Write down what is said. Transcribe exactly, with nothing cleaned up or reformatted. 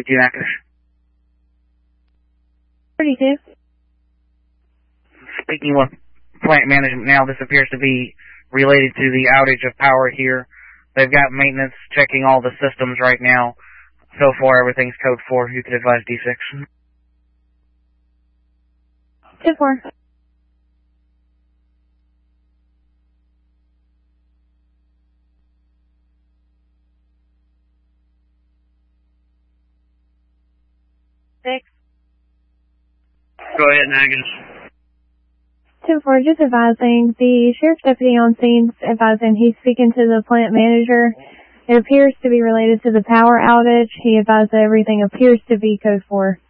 fifty-two active. thirty-two. Speaking with plant management now, this appears to be related to the outage of power here. They've got maintenance checking all the systems right now. So far, everything's code four. You could advise D six. two four. Six. Go ahead, Nagus. two four, just advising, the sheriff's deputy on scene advising he's speaking to the plant manager. It appears to be related to the power outage. He advised that everything appears to be code four.